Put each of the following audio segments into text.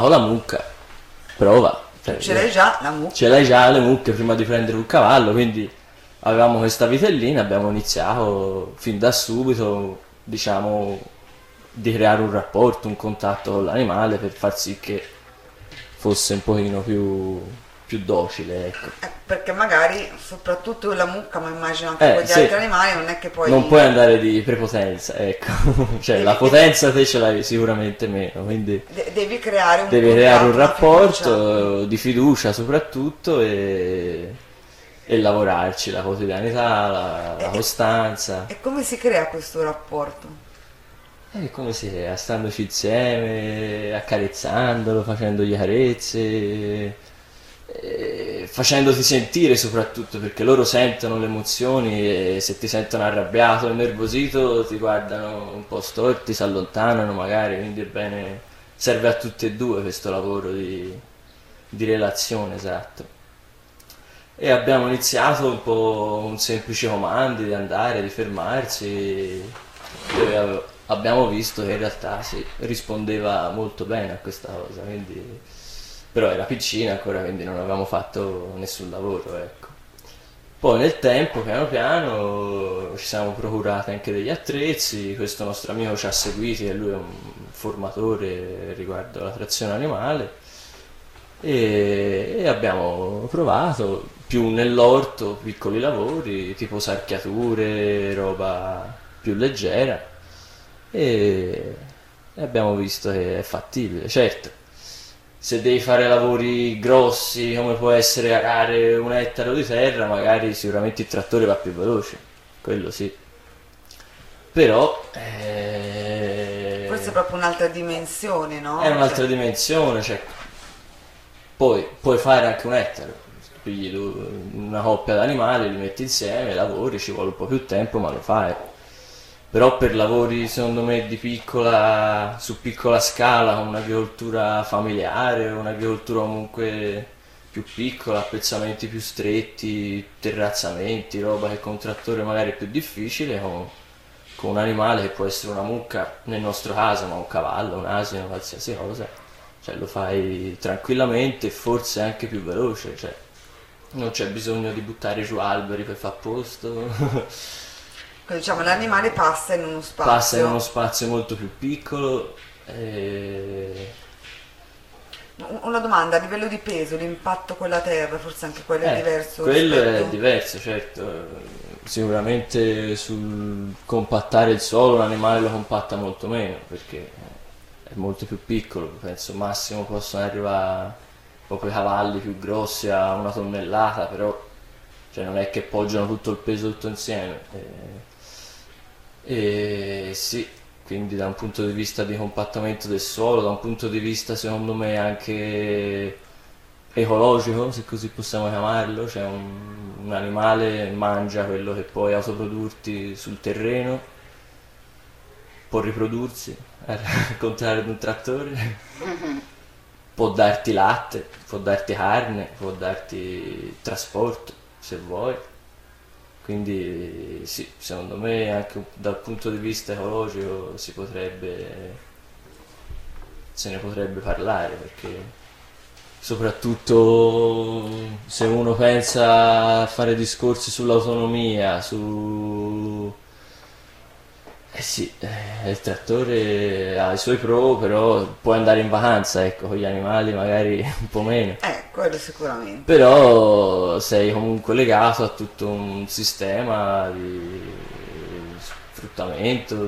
Ho la mucca, prova. Ce l'hai già la mucca? Ce l'hai già le mucche prima di prendere un cavallo, quindi avevamo questa vitellina, abbiamo iniziato fin da subito, diciamo, di creare un rapporto, un contatto con l'animale per far sì che fosse un pochino più docile, ecco. Perché magari, soprattutto con la mucca, ma immagino anche con gli Sì, altri animali, non è che poi... non puoi andare di prepotenza, ecco. Cioè la potenza te ce l'hai sicuramente meno, quindi Devi creare un devi creare un contatto, una fiducia. rapporto di fiducia soprattutto e lavorarci, la quotidianità, la E, costanza. e come si crea questo rapporto? E come si è? Standoci insieme, accarezzandolo, facendogli carezze, facendoti sentire soprattutto, perché loro sentono le emozioni e se ti sentono arrabbiato e nervosito ti guardano un po' storti, si allontanano magari, quindi è bene, serve a tutti e due questo lavoro di relazione, esatto. E abbiamo iniziato un po' un semplice comando di andare, di fermarsi, e abbiamo visto che in realtà si rispondeva molto bene a questa cosa, quindi però era piccina ancora, quindi non avevamo fatto nessun lavoro, ecco. Poi nel tempo, piano piano, ci siamo procurati anche degli attrezzi, questo nostro amico ci ha seguiti e lui è un formatore riguardo la trazione animale e abbiamo provato più nell'orto, piccoli lavori, tipo sarchiature, roba più leggera e abbiamo visto che è fattibile, certo. Se devi fare lavori grossi come può essere arare un ettaro di terra, magari sicuramente il trattore va più veloce, quello sì. Però Forse è proprio un'altra dimensione, è no? un'altra dimensione, cioè, poi puoi fare anche un ettaro, pigli una coppia d'animali, li metti insieme, lavori, ci vuole un po' più tempo, ma lo fai. Però per lavori secondo me su piccola scala, con un'agricoltura familiare, un'agricoltura comunque più piccola, appezzamenti più stretti, terrazzamenti, roba che con un trattore magari è più difficile, con un animale che può essere una mucca nel nostro caso, ma un cavallo, un asino, qualsiasi cosa, cioè lo fai tranquillamente e forse anche più veloce, cioè non c'è bisogno di buttare giù alberi per far posto. Quindi, diciamo, l'animale passa in uno Passa in uno spazio. spazio molto più piccolo e... Una domanda, a livello di peso, l'impatto con la terra, forse anche quello è diverso quello è rispetto... diverso, certo. Sicuramente sul compattare il suolo l'animale lo compatta molto meno perché è molto più piccolo, penso massimo possono arrivare proprio i cavalli più grossi a 1 tonnellata, però cioè, non è che poggiano tutto il peso tutto insieme. E sì, quindi da un punto di vista di compattamento del suolo, da un punto di vista secondo me anche ecologico, se così possiamo chiamarlo, cioè un animale mangia quello che puoi autoprodurti sul terreno, può riprodursi, al contrario di un trattore, può darti latte, può darti carne, può darti trasporto se vuoi. Quindi sì, secondo me anche dal punto di vista ecologico se ne potrebbe parlare perché soprattutto se uno pensa a fare discorsi sull'autonomia, su... Eh sì, il trattore ha i suoi pro, però puoi andare in vacanza, ecco, con gli animali magari un po' meno. Quello sicuramente. Però sei comunque legato a tutto un sistema di sfruttamento,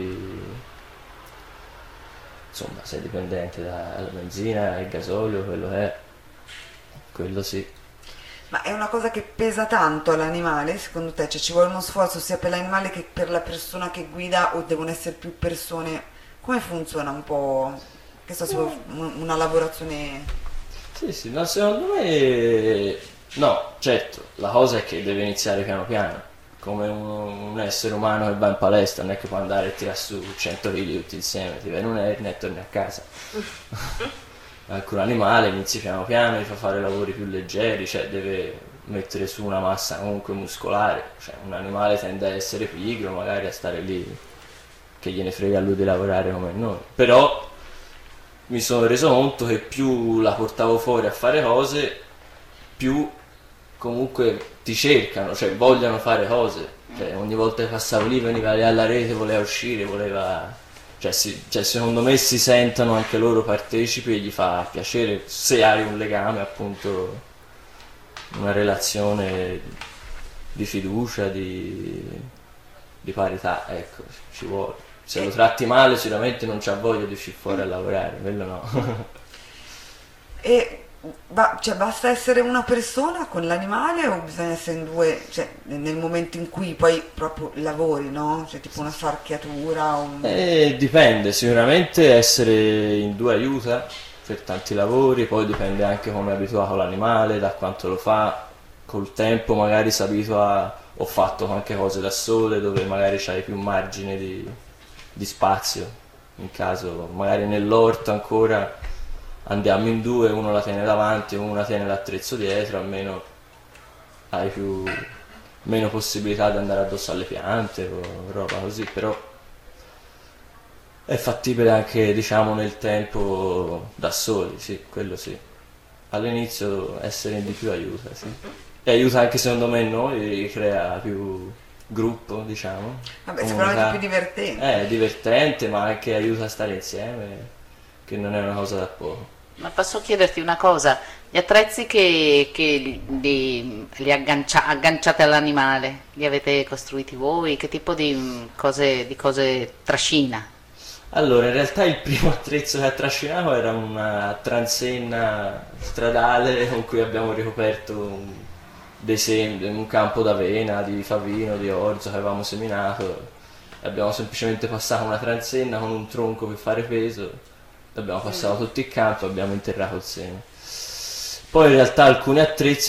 insomma sei dipendente dalla benzina, il gasolio, quello è, quello sì. Ma è una cosa che pesa tanto all'animale, secondo te? Cioè ci vuole uno sforzo sia per l'animale che per la persona che guida o devono essere più persone? Come funziona un po'? Che so, una lavorazione... Sì, sì, no, secondo me no, certo, la cosa è che deve iniziare piano piano, come un essere umano che va in palestra, non è che può andare e tirare su 100 kg tutti insieme, ti viene un'ernia e torni a casa. Anche un animale inizi piano piano, gli fa fare lavori più leggeri, cioè deve mettere su una massa comunque muscolare, cioè un animale tende a essere pigro, magari a stare lì che gliene frega a lui di lavorare come noi, però mi sono reso conto che più la portavo fuori a fare cose, più comunque ti cercano, cioè vogliono fare cose. Cioè, ogni volta che passavo lì veniva lì alla rete, voleva uscire, voleva... Cioè, secondo me si sentono anche loro partecipi e gli fa piacere se hai un legame, appunto, una relazione di fiducia, di parità, ecco, ci vuole. Se lo tratti male sicuramente non c'ha voglia di uscire fuori a lavorare, quello no. E cioè, basta essere una persona con l'animale o bisogna essere in due, cioè nel momento in cui poi proprio lavori, no? Cioè tipo una sarchiatura o Dipende, sicuramente essere in due aiuta per tanti lavori, poi dipende anche come è abituato l'animale, da quanto lo fa, col tempo magari si abitua, ho fatto anche cose da sole dove magari c'hai più margine di spazio, in caso magari nell'orto ancora andiamo in due, uno la tiene davanti, uno la tiene l'attrezzo dietro, almeno hai meno possibilità di andare addosso alle piante o roba così, però è fattibile anche, diciamo, nel tempo da soli, sì, quello sì. All'inizio essere in di più aiuta, sì. E aiuta anche secondo me noi, crea più gruppo, diciamo. vabbè, sicuramente più divertente. È divertente, ma anche aiuta a stare insieme, che non è una cosa da poco. Ma posso chiederti una cosa? Gli attrezzi che li agganciate all'animale, li avete costruiti voi? Che tipo di cose trascina? Allora, in realtà il primo attrezzo che ha trascinato era una transenna stradale con cui abbiamo ricoperto dei semi, un campo d'avena, di favino, di orzo che avevamo seminato. Abbiamo semplicemente passato una transenna con un tronco per fare peso, abbiamo passato tutto il campo e abbiamo interrato il seme. Poi in realtà alcuni attrezzi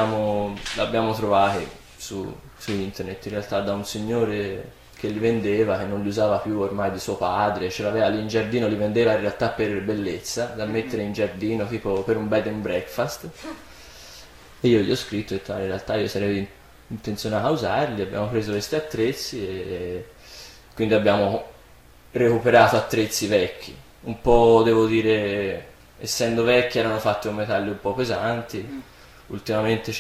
li abbiamo trovati su internet, in realtà da un signore che li vendeva, che non li usava più ormai di suo padre, ce l'aveva lì in giardino, li vendeva in realtà per bellezza, da mettere in giardino, tipo per un bed and breakfast. E io gli ho scritto e ho detto, in realtà io sarei intenzionato a usarli, abbiamo preso questi attrezzi e quindi abbiamo recuperato attrezzi vecchi. Un po', devo dire, essendo vecchi erano fatti con metalli un po' pesanti. Ultimamente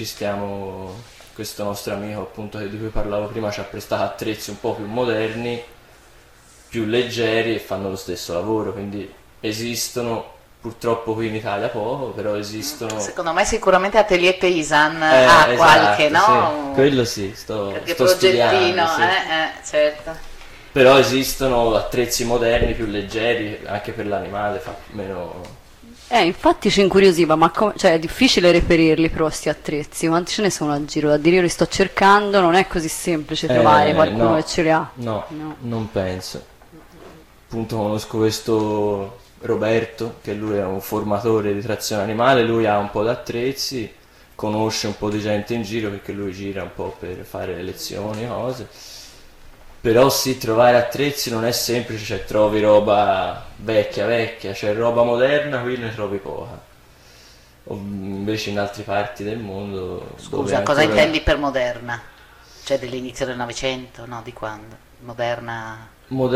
questo nostro amico appunto di cui parlavo prima ci ha prestato attrezzi un po' più moderni, più leggeri e fanno lo stesso lavoro, quindi esistono, purtroppo qui in Italia poco, però esistono. Secondo me sicuramente Atelier Paysan Esatto, qualche, no? Sì, quello sì, Qualche sto progettino, studiando, sì. Certo. Però esistono attrezzi moderni più leggeri anche per l'animale, fa meno. Infatti ci incuriosiva, ma cioè, è difficile reperirli però sti attrezzi, quanti ce ne sono a giro? Da dire io li sto cercando, non è così semplice trovare qualcuno No, che ce li ha. no, non penso. Appunto conosco questo Roberto, che lui è un formatore di trazione animale, lui ha un po' di attrezzi, conosce un po' di gente in giro perché lui gira un po' per fare lezioni, cose. Però sì, trovare attrezzi non è semplice, cioè trovi roba vecchia, cioè roba moderna qui ne trovi poca. Invece in altre parti del mondo... Scusa, cosa intendi per moderna? Cioè dell'inizio del Novecento? No, di quando? Moderna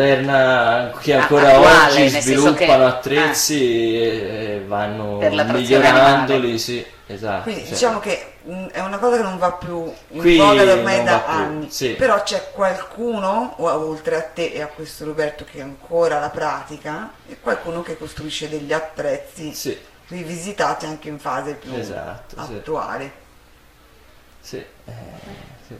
che ancora attuale, oggi nel sviluppano senso che, attrezzi e vanno per la trazione migliorandoli, animale. sì, esatto. Quindi cioè, diciamo che è una cosa che non va più in qui voga ormai non da va più, anni, sì. però c'è qualcuno, oltre a te e a questo Roberto che ancora la pratica, e qualcuno che costruisce degli attrezzi Sì, rivisitati anche in fase più esatto, sì. attuale. Sì, sì.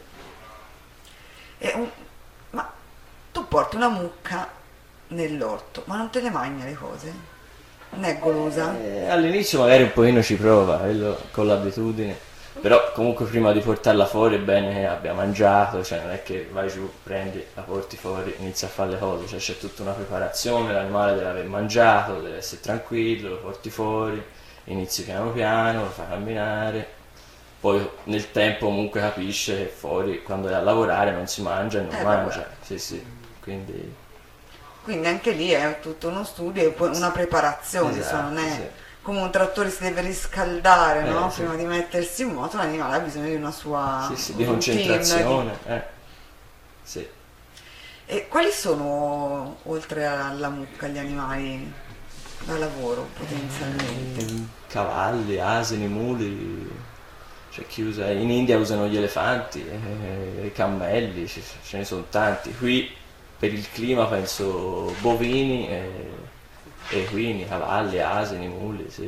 Ma tu porti una mucca nell'orto, ma non te le mangia le cose? Non è golosa? All'inizio magari un pochino ci prova, quello con l'abitudine, però comunque prima di portarla fuori è bene che abbia mangiato, cioè non è che vai giù, prendi, la porti fuori, inizi a fare le cose, cioè c'è tutta una preparazione, l'animale deve aver mangiato, deve essere tranquillo, lo porti fuori, inizi piano piano, lo fai camminare, poi nel tempo comunque capisce che fuori quando è a lavorare non si mangia e non mangia, sì, quindi... Quindi anche lì è tutto uno studio e poi una preparazione, Esatto, non è sì. come un trattore si deve riscaldare, no? Sì. Prima di mettersi in moto, l'animale ha bisogno di una sua Sì, di routine, concentrazione, sì. E quali sono, oltre alla mucca, gli animali da lavoro potenzialmente? Cavalli, asini, muli, c'è chi usa, in India usano gli elefanti, i cammelli, ce ne sono tanti. Qui per il clima penso bovini e equini, cavalli, asini, muli, sì.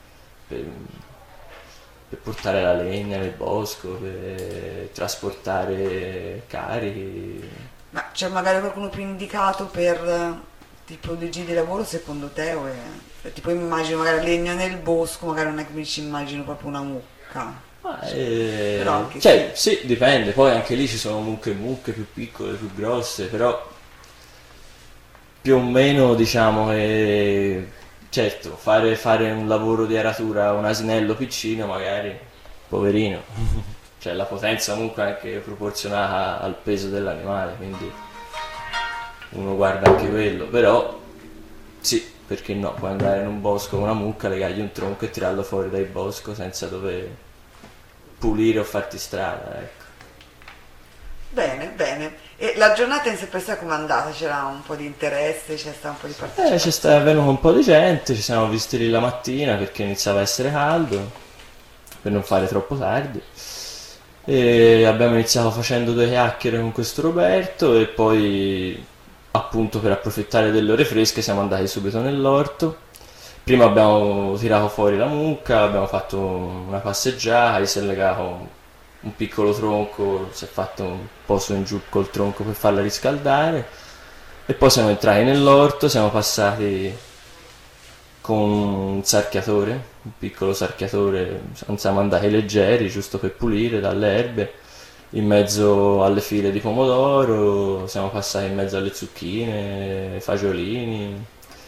Per portare la legna nel bosco, per trasportare carichi. Ma c'è magari qualcuno più indicato per tipologie di lavoro secondo te? Tipo immagino magari legna nel bosco, magari non è che mi ci immagino proprio una mucca. Però anche Cioè, sì, dipende, poi anche lì ci sono mucche e mucche, più piccole, più grosse, però più o meno diciamo che certo, fare un lavoro di aratura a un asinello piccino magari, poverino, cioè la potenza comunque è anche proporzionata al peso dell'animale, quindi uno guarda anche quello, però sì, perché no, puoi andare in un bosco con una mucca, legargli un tronco e tirarlo fuori dal bosco senza dover pulire o farti strada, ecco. Bene, bene. E la giornata in sé per sé com'è andata? C'era un po' di interesse, c'è stato un po' di partecipazione? È venuto un po' di gente, ci siamo visti lì la mattina perché iniziava a essere caldo, per non fare troppo tardi. E abbiamo iniziato facendo 2 chiacchiere con questo Roberto e poi, appunto, per approfittare delle ore fresche siamo andati subito nell'orto. Prima abbiamo tirato fuori la mucca, abbiamo fatto una passeggiata, gli si è legato un piccolo tronco, si è fatto un po' su in giù col tronco per farla riscaldare e poi siamo entrati nell'orto, siamo passati con un sarchiatore, un piccolo sarchiatore, siamo andati leggeri giusto per pulire dalle erbe, in mezzo alle file di pomodoro, siamo passati in mezzo alle zucchine, fagiolini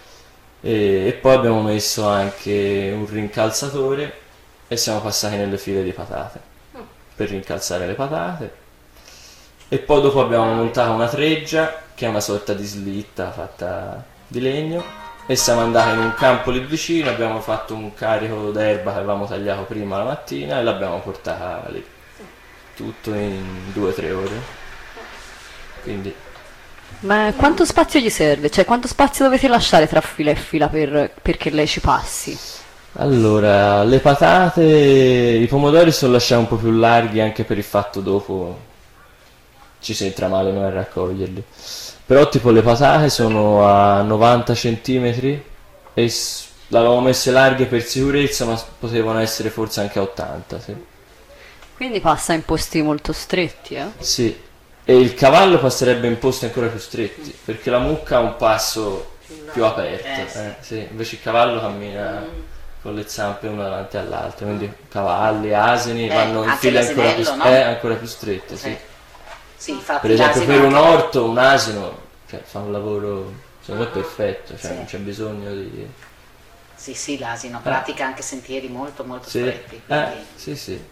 e poi abbiamo messo anche un rincalzatore e siamo passati nelle file di patate per rincalzare le patate e poi dopo abbiamo montato una treggia che è una sorta di slitta fatta di legno e siamo andati in un campo lì vicino, abbiamo fatto un carico d'erba che avevamo tagliato prima la mattina e l'abbiamo portata lì, tutto in 2-3 ore, quindi. Ma quanto spazio gli serve? Cioè, quanto spazio dovete lasciare tra fila e fila perché lei ci passi? Allora, le patate, i pomodori sono lasciati un po' più larghi anche per il fatto dopo ci si entra male noi a raccoglierli. Però tipo le patate sono a 90 cm e l'avevamo messe larghe per sicurezza, ma potevano essere forse anche a 80, sì. Quindi passa in posti molto stretti, eh? Sì, e il cavallo passerebbe in posti ancora più stretti, perché la mucca ha un passo più aperto, sì. Invece il cavallo cammina con le zampe una davanti all'altra, quindi cavalli, asini vanno in file ancora più strette, sì. Sì, infatti, per esempio per un orto un asino fa un lavoro secondo me perfetto, cioè non c'è bisogno di. Sì, l'asino pratica anche sentieri molto molto sì. stretti, Sì.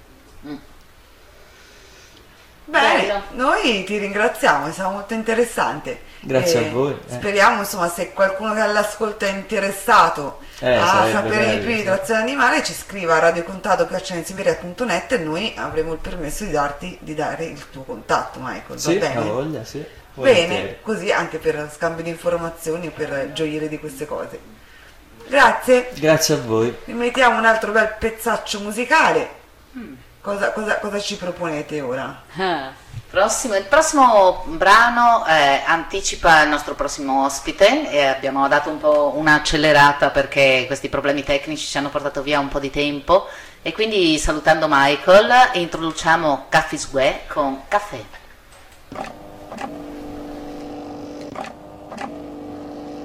Bene, Bello. noi ti ringraziamo, è stato molto interessante. Grazie a voi. Speriamo, insomma, se qualcuno che all'ascolto è interessato a sapere di più di trazione animale, ci scriva a radiocontato@siberia.net e noi avremo il permesso di dare il tuo contatto, Michael. Sì, va bene? ha voglia, sì. Bene, così anche per scambio di informazioni, per gioire di queste cose. Grazie. Grazie a voi. Rimettiamo un altro bel pezzaccio musicale. Cosa ci proponete ora? Il prossimo brano anticipa il nostro prossimo ospite e abbiamo dato un po' un'accelerata perché questi problemi tecnici ci hanno portato via un po' di tempo e quindi salutando Michael introduciamo Caffè Sgue con Caffè.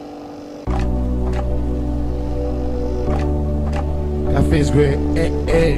Caffè Sgue